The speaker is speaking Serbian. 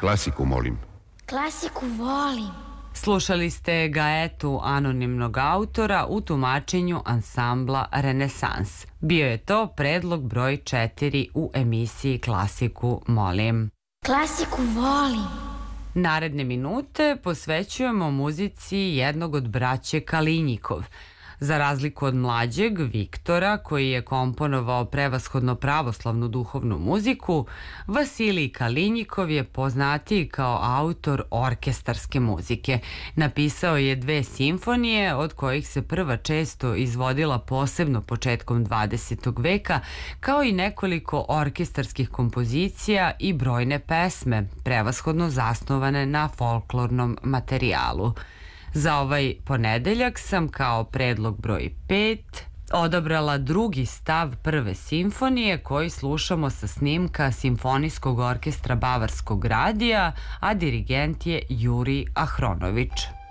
Klasiku, molim. Klasiku volim. Slušali ste Gaetu anonimnog autora u tumačenju ansambla Renesans. Bio je to predlog broj 4 u emisiji Klasiku molim. Klasiku volim. Naredne minute posvećujemo muzici jednog od braće Kalinjikov. Za razliku od mlađeg Viktora, koji je komponovao prevashodno pravoslavnu duhovnu muziku, Vasilij Kalinjikov je poznatiji kao autor orkestarske muzike. Napisao je 2 simfonije, od kojih se prva često izvodila posebno početkom 20. veka, kao i nekoliko orkestarskih kompozicija i brojne pesme, prevashodno zasnovane na folklornom materijalu. Za ovaj ponedeljak sam kao predlog broj 5 odabrala drugi stav prve simfonije koji slušamo sa snimka Simfonijskog orkestra Bavarskog radija, a dirigent je Jurij Ahronović.